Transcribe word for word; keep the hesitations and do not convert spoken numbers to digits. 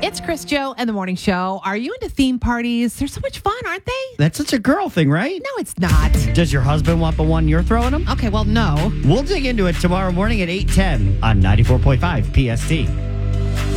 It's Chris Joe and the Morning Show. Are you into theme parties? They're so much fun, aren't they? That's such a girl thing, right? No, it's not. Does your husband want the one you're throwing him? Okay, well, no. We'll dig into it tomorrow morning at eight ten on ninety-four point five P S T.